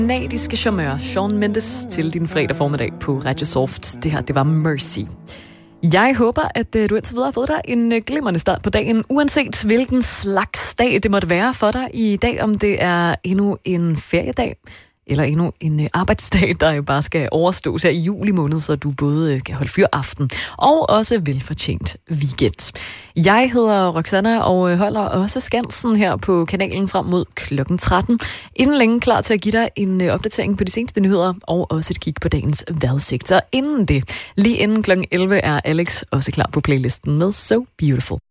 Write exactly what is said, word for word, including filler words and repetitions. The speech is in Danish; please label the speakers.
Speaker 1: Kanadiske charmeur Shawn Mendes til din fredag formiddag på Radio Soft. Det her, det var Mercy. Jeg håber, at du indtil videre har fået dig en glimrende start på dagen, uanset hvilken slags dag det måtte være for dig i dag, om det er endnu en feriedag, eller endnu en arbejdsdag, der jo bare skal overstås her i juli måned, så du både kan holde fyraften og også velfortjent weekend. Jeg hedder Roxanna og holder også Skansen her på kanalen frem mod klokken tretten. Inden længe klar til at give dig en opdatering på de seneste nyheder og også et kig på dagens vejrudsigt. Så inden det, lige inden klokken elleve, er Alex også klar på playlisten med So Beautiful.